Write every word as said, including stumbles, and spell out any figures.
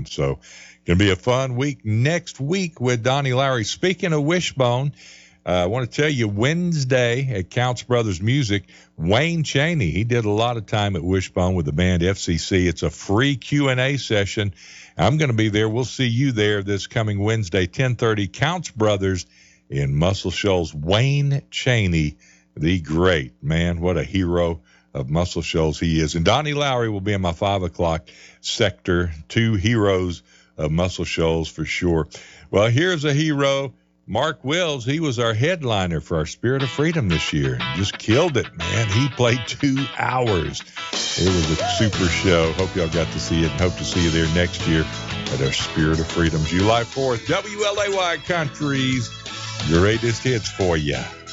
Wishbone. So going to be a fun week next week with Donnie Lowry. Speaking of Wishbone, uh, I want to tell you Wednesday at Counts Brothers Music, Wayne Chaney, he did a lot of time at Wishbone with the band F C C. It's a free Q and A session. I'm going to be there. We'll see you there this coming Wednesday, ten thirty, Counts Brothers in Muscle Shoals. Wayne Chaney, the great man. What a hero of Muscle Shoals he is. And Donnie Lowry will be in my five o'clock sector. Two heroes of Muscle Shoals for sure. Well, here's a hero, Mark Wills. He was our headliner for our Spirit of Freedom this year. Just killed it, man. He played two hours. It was a super show. Hope y'all got to see it. Hope to see you there next year at our Spirit of Freedom, July fourth. W L A Y Country's greatest hits for you.